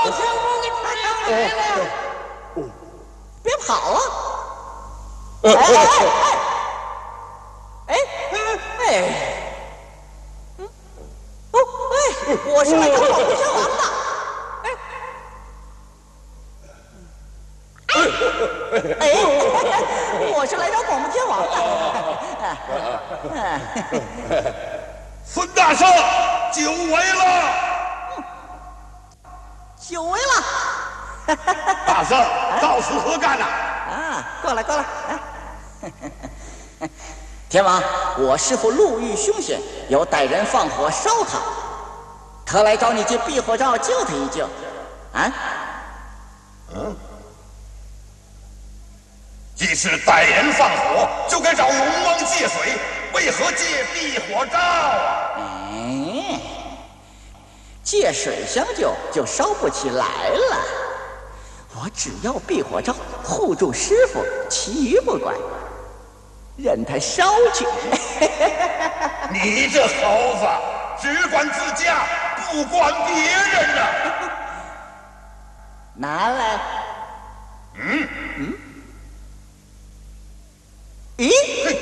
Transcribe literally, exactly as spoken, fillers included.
天我给他来了，别跑啊！哎哎哎哎哎！嗯，哦哎，我是来找广播天王的。哎哎，我是来找广播天王的。 孙大圣，久违了！ 久违了。 大圣，到此何干呐？ 啊，过来过来，来。天王，我师父路遇凶险，有歹人放火烧他，特来找你借避火罩救他一救。啊？ 嗯。既是歹人放火，就该找龙王借水，为何借避火罩啊？ 哎，借水相救就烧不起来了。我只要避火罩护住师傅，其余不管，任他烧去。 你这猴子，只管自家，不管别人呐！ 拿来。